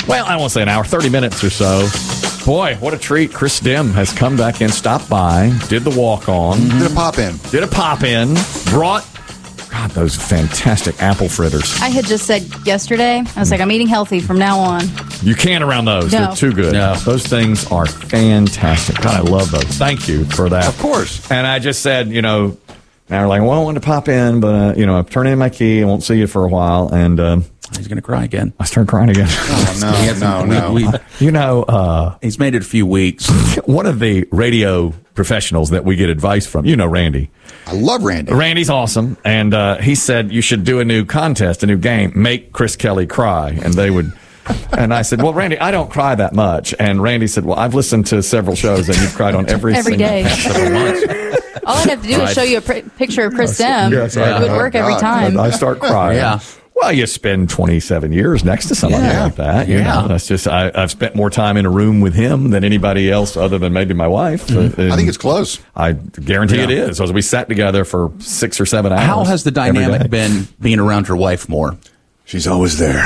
well, I won't say an hour, 30 minutes or so. Boy, what a treat. Chris Dim has come back in, stopped by, did the walk-on. Did a pop-in. Brought, God, those fantastic apple fritters. I had just said yesterday, I was like, I'm eating healthy from now on. You can't around those. No. They're too good. No. Those things are fantastic. God, I love those. Thank you for that. Of course. And I just said, now we're like, well, I wanted to pop in, but, I've turned in my key. I won't see you for a while. And He's going to cry again. I started crying again. Oh, no. He's made it a few weeks. One of the radio professionals that we get advice from, Randy. I love Randy. Randy's awesome. And he said you should do a new contest, a new game, make Chris Kelly cry. And they would... And I said, well, Randy, I don't cry that much. And Randy said, well, I've listened to several shows and you've cried on every day. past several months. All I'd have to do is show you a picture of Chris Dim. Yes, it would work every time. I start crying. Yeah. Well, you spend 27 years next to somebody like that. That's just, I've spent more time in a room with him than anybody else other than maybe my wife. I think it's close. I guarantee it is. So we sat together for 6 or 7 hours. How has the dynamic been being around your wife more? She's always there.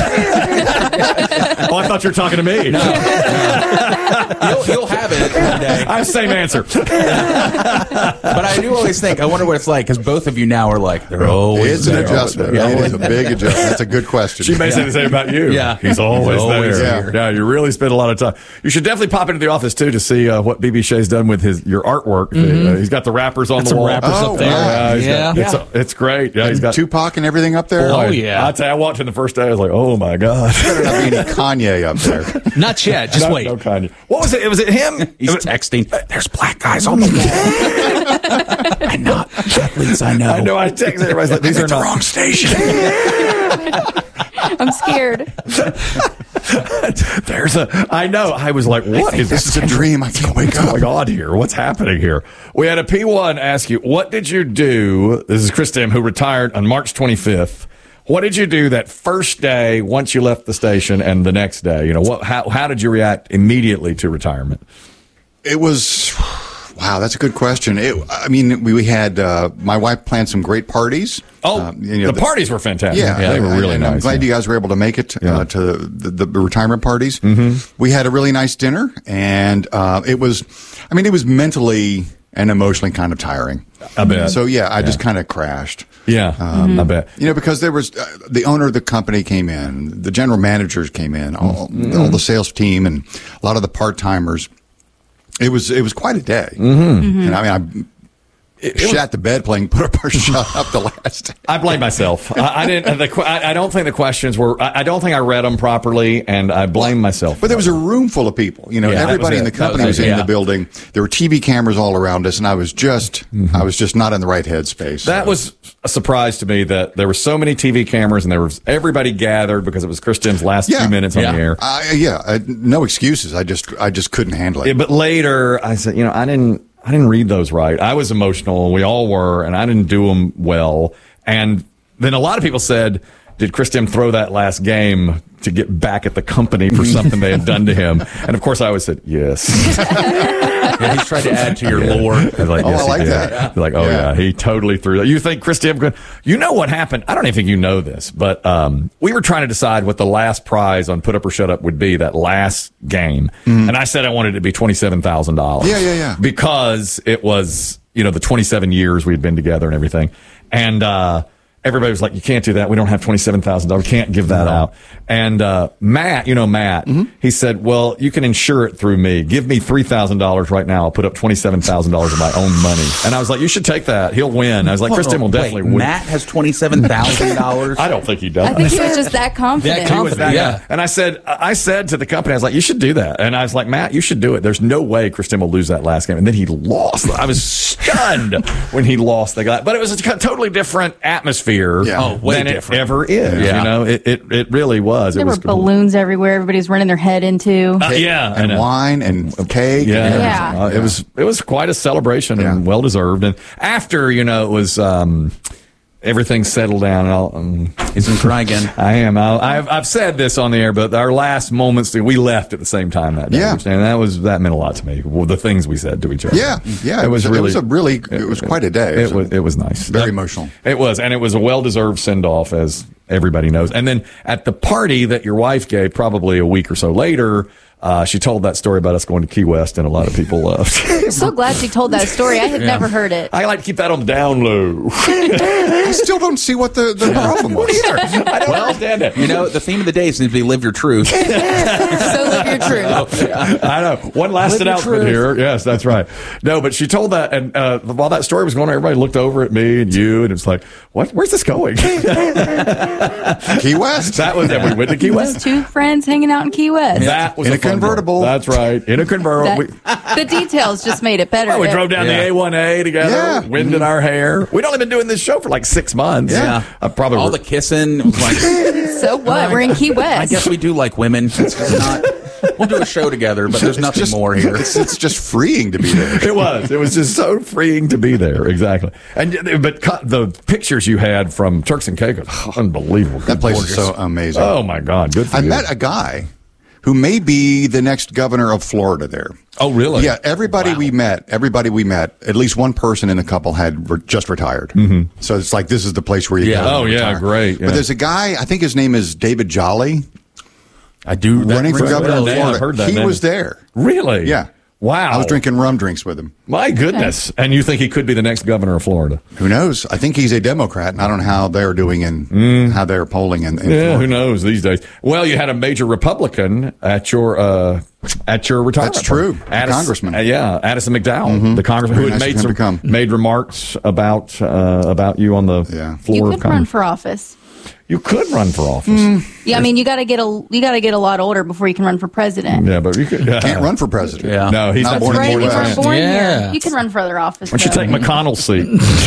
Oh, I thought you were talking to me. No. You'll have it one day. I have the same answer. But I do always think, I wonder what it's like, because both of you now are like, they're always It's an adjustment. Yeah. It is a big adjustment. That's a good question. She may say the same about you. Yeah. He's always there. here. Yeah, you really spend a lot of time. You should definitely pop into the office, too, to see what BB Shea's done with your artwork. He's got the wrappers on the wall. Wrappers up there. Wow. It's great. Yeah, he's got Tupac and everything up there. Oh, yeah. I tell you, I walked in the first day, I was like, oh, my God. Better not be any Kanye up there. Not yet. Just wait. No Kanye. What was it? Was it him? He's texting. There's black guys on the wall. And not athletes I know. I know. I texted everybody. Like, these are not the wrong station. I'm scared. I know. I was like, what is This is a dream. I can't wake What's up. going on here? What's happening here? We had a P1 ask you, what did you do? This is Chris Dim, who retired on March 25th. What did you do that first day once you left the station and the next day? How did you react immediately to retirement? It was, wow, that's a good question. We had, my wife planned some great parties. The parties were fantastic. Yeah, they were really nice. I'm glad you guys were able to make it to the retirement parties. Mm-hmm. We had a really nice dinner, and it was mentally and emotionally kind of tiring. I bet. So, I just kind of crashed. Yeah, I bet. Because there was the owner of the company came in, the general managers came in, all the sales team, and a lot of the part-timers. It was quite a day. And I shat the bed playing Put Up or Shut Up the last day. I blame myself. I didn't. I don't think the questions were. I don't think I read them properly, and I blame myself. But there was a room full of people. Everybody in the company was in the building. There were TV cameras all around us, and I was just not in the right headspace. That was a surprise to me that there were so many TV cameras, and there was everybody gathered because it was Chris Dim's last 2 minutes on the air. No excuses. I just couldn't handle it. But later, I said, I didn't read those right. I was emotional, and we all were, and I didn't do them well. And then a lot of people said, did Chris Dim throw that last game to get back at the company for something they had done to him? And of course, I always said, yes. He's trying to add to your lore. Like, yes, I like he did. that. Like, he totally threw that. You think Chris Dim could? You know what happened? I don't even think you know this, but we were trying to decide what the last prize on Put Up or Shut Up would be that last game, and I said I wanted it to be $27,000. Yeah. Because it was the 27 years we'd been together and everything, and everybody was like, you can't do that. We don't have $27,000. We can't give that out. And Matt, he said, well, you can insure it through me. Give me $3,000 right now. I'll put up $27,000 of my own money. And I was like, you should take that. He'll win. I was like, Chris Dim will definitely win. Matt has $27,000. I don't think he does. I think he was just that confident. Yeah. And I said to the company, I was like, you should do that. And I was like, Matt, you should do it. There's no way Chris Dim will lose that last game. And then he lost. I was stunned when he lost the guy. But it was a totally different atmosphere than it ever is. Yeah. It really was. There were balloons everywhere. Everybody's running their head into. And wine and cake. It was quite a celebration and well deserved. And after, it was everything's settled down. And He's going to cry again. I am. I've said this on the air, but our last moments, we left at the same time that day. Yeah. And that meant a lot to me. Well, the things we said to each other. Yeah. It was quite a day. It was nice. Very emotional. It was, and it was a well-deserved send-off, as everybody knows. And then at the party that your wife gave, probably a week or so later, she told that story about us going to Key West, and a lot of people left. I'm so glad she told that story. I had never heard it. I like to keep that on the down low. I still don't see what the problem was. I don't understand it. You know, the theme of the day seems to be live your truth. So live your truth. I know. One last announcement here. Yes, that's right. No, but she told that, and while that story was going on, everybody looked over at me and you, and it's like, what? Where's this going? Key West. That was it. We went to Key West. Just two friends hanging out in Key West. That was In a fun convertible. day. That's right. In a convertible. The details just made it better. We drove down the A1A together, Yeah. wind in our hair. We'd only been doing this show for like 6 months. Yeah. Probably All the kissing. It was like, So what? We're in Key West. I guess we do like women. It's just not. We'll do a show together, but there's nothing more here. It's just freeing to be there. It was. It was just so freeing to be there. Exactly. But the pictures you had from Turks and Caicos, unbelievable. That place Gorgeous. is so amazing. Oh my God. Good for I you. met a guy who may be the next governor of Florida there. Oh, really? Yeah, everybody we met, at least one person in the couple had just retired. Mm-hmm. So it's like, this is the place where you Yeah. go. to Oh, yeah, retire. great, yeah. But there's a guy, I think his name is David Jolly, I do. running for rings a governor bell. of Yeah, Florida. I've heard that He name. was there. Really? Yeah. Wow. I was drinking rum drinks with him. My goodness. And you think he could be the next governor of Florida? Who knows? I think he's a Democrat, and I don't know how they're doing and how they're polling in Yeah, Florida. who knows these days? Well, you had a major Republican at your retirement. That's true. party. A congressman. Addison McDowell, the congressman Very who had nice of him to come. made remarks about you on the Yeah. floor You of could run Congress. for office. You could run for office. Yeah, I mean, you got to get a lot older before you can run for president. Yeah, but you could. Can't run for president. Yeah. No, he's not Not born born in Right, Key you West. weren't born Yeah. here. You can run for other office. Why don't you though. take McConnell's seat?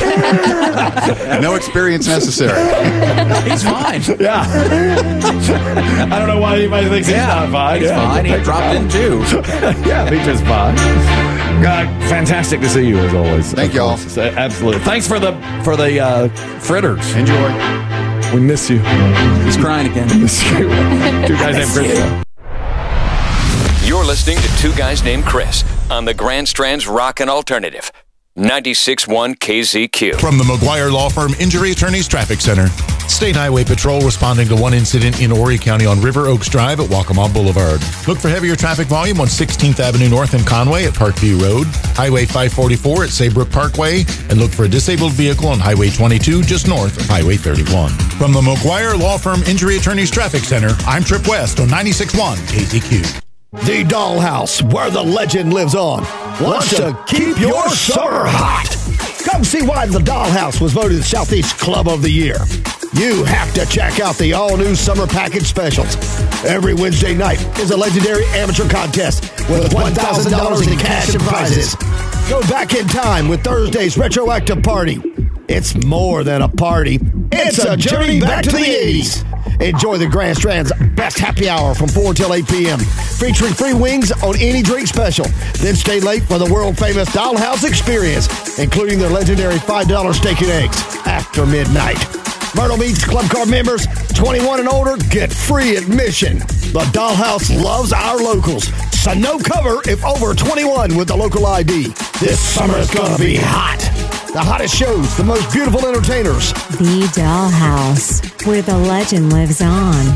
No experience necessary. He's fine. Yeah. I don't know why anybody thinks he's not fine. He's fine. He dropped in too. Yeah, he's just fine. God, fantastic to see you as always. Thank Of y'all. course. Absolutely. Thanks for the fritters. Enjoy. We miss you. He's crying again. Miss you. Two guys named Chris. You're listening to Two Guys Named Chris on the Grand Strand's Rockin' Alternative. 96.1 KZQ. From the McGuire Law Firm Injury Attorneys Traffic Center. State Highway Patrol responding to one incident in Horry County on River Oaks Drive at Waccamaw Boulevard. Look for heavier traffic volume on 16th Avenue North in Conway at Parkview Road, Highway 544 at Saybrook Parkway, and look for a disabled vehicle on Highway 22 just north of Highway 31. From the McGuire Law Firm Injury Attorneys Traffic Center, I'm Trip West on 96.1 KZQ. The Dollhouse, where the legend lives on, wants to keep your summer hot. Come see why the Dollhouse was voted the Southeast Club of the Year. You have to check out the all-new summer package specials. Every Wednesday night is a legendary amateur contest with $1,000 in cash and prizes. Go back in time with Thursday's retroactive party. It's more than a party. It's a journey back to the 80s. Enjoy the Grand Strand's best happy hour from 4 till 8 p.m. featuring free wings on any drink special. Then stay late for the world-famous Dollhouse experience, including their legendary $5 steak and eggs after midnight. Myrtle Beach Club Card members, 21 and older, get free admission. The Dollhouse loves our locals, so no cover if over 21 with the local ID. This summer is going to be hot. The hottest shows, the most beautiful entertainers. The Dollhouse, where the legend lives on.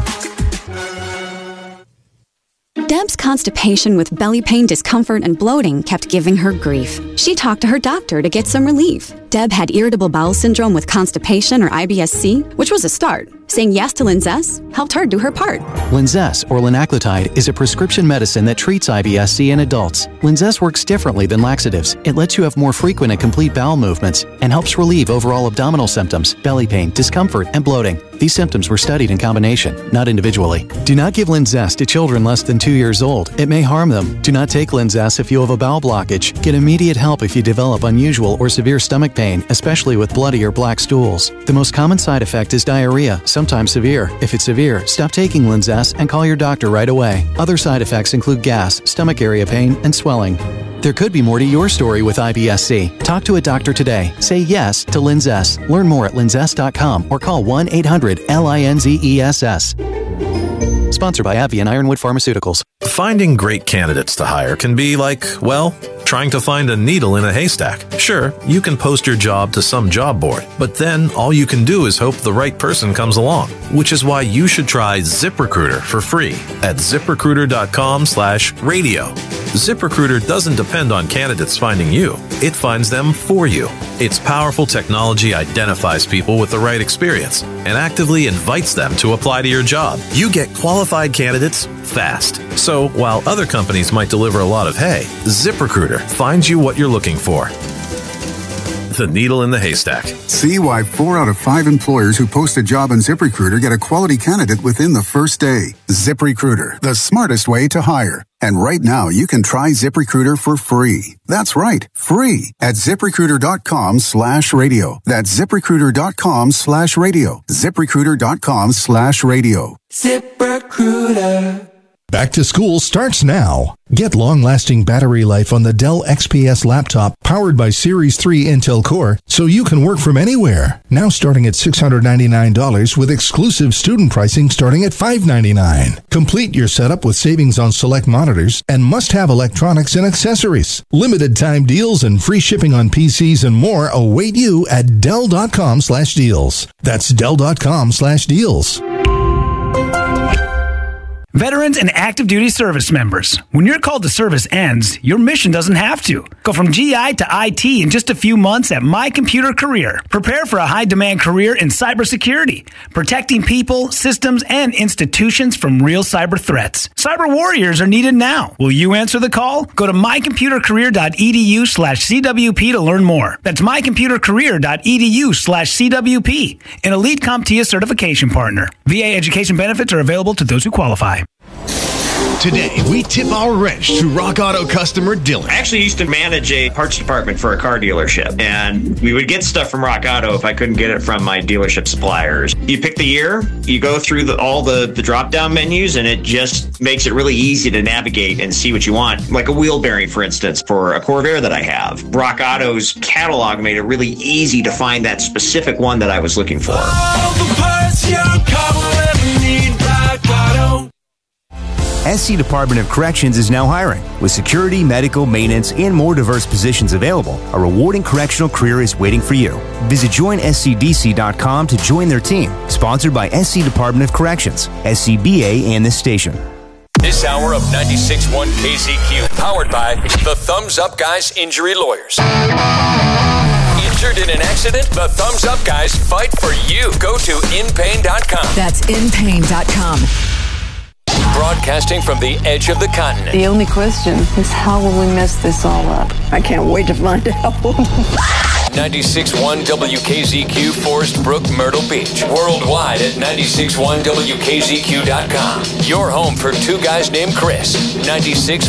Deb's constipation with belly pain, discomfort, and bloating kept giving her grief. She talked to her doctor to get some relief. Deb had irritable bowel syndrome with constipation or IBS-C, which was a start. Saying yes to Linzess helped her do her part. Linzess, or linaclotide, is a prescription medicine that treats IBS-C in adults. Linzess works differently than laxatives. It lets you have more frequent and complete bowel movements and helps relieve overall abdominal symptoms, belly pain, discomfort, and bloating. These symptoms were studied in combination, not individually. Do not give Linzess to children less than 2 years old. It may harm them. Do not take Linzess if you have a bowel blockage. Get immediate help if you develop unusual or severe stomach pain, especially with bloody or black stools. The most common side effect is diarrhea, sometimes severe. If it's severe, stop taking Linzess and call your doctor right away. Other side effects include gas, stomach area pain, and swelling. There could be more to your story with IBS-C. Talk to a doctor today. Say yes to Linzess. Learn more at linzess.com or call 1-800-LINZESS. Sponsored by AbbVie and Ironwood Pharmaceuticals. Finding great candidates to hire can be like, well, trying to find a needle in a haystack. Sure, you can post your job to some job board, but then all you can do is hope the right person comes along, which is why you should try ZipRecruiter for free at ZipRecruiter.com/radio. ZipRecruiter doesn't depend on candidates finding you. It finds them for you. Its powerful technology identifies people with the right experience and actively invites them to apply to your job. You get qualified candidates fast. So while other companies might deliver a lot of hay, ZipRecruiter finds you what you're looking for. The needle in the haystack. See why 4 out of 5 employers who post a job on ZipRecruiter get a quality candidate within the first day. ZipRecruiter, the smartest way to hire. And right now, you can try ZipRecruiter for free. That's right, free at ZipRecruiter.com/radio. That's ZipRecruiter.com/radio. ZipRecruiter.com/radio. ZipRecruiter. Back to school starts now. Get long-lasting battery life on the Dell XPS laptop powered by Series 3 Intel Core so you can work from anywhere. Now starting at $699 with exclusive student pricing starting at $599. Complete your setup with savings on select monitors and must-have electronics and accessories. Limited time deals and free shipping on PCs and more await you at Dell.com/deals. That's Dell.com/deals. Veterans and active duty service members. When your call to service ends, your mission doesn't have to. Go from GI to IT in just a few months at My Computer Career. Prepare for a high-demand career in cybersecurity, protecting people, systems, and institutions from real cyber threats. Cyber warriors are needed now. Will you answer the call? Go to mycomputercareer.edu/CWP to learn more. That's mycomputercareer.edu/CWP, an elite CompTIA certification partner. VA education benefits are available to those who qualify. Today, we tip our wrench to Rock Auto customer Dylan. I actually used to manage a parts department for a car dealership, and we would get stuff from Rock Auto if I couldn't get it from my dealership suppliers. You pick the year, you go through all the drop-down menus, and it just makes it really easy to navigate and see what you want. Like a wheel bearing, for instance, for a Corvair that I have. Rock Auto's catalog made it really easy to find that specific one that I was looking for. All the parts your car will ever need, Rock Auto. SC Department of Corrections is now hiring. With security, medical, maintenance, and more diverse positions available, a rewarding correctional career is waiting for you. Visit joinscdc.com to join their team. Sponsored by SC Department of Corrections, SCBA, and this station. This hour of 96.1 KZQ, powered by the Thumbs Up Guys Injury Lawyers. Injured in an accident? The Thumbs Up Guys fight for you. Go to inpain.com. That's inpain.com. Broadcasting from the edge of the continent. The only question is, how will we mess this all up? I can't wait to find out. 96.1 WKZQ, Forest Brook, Myrtle Beach. Worldwide at 96.1WKZQ.com. Your home for two guys named Chris. 96.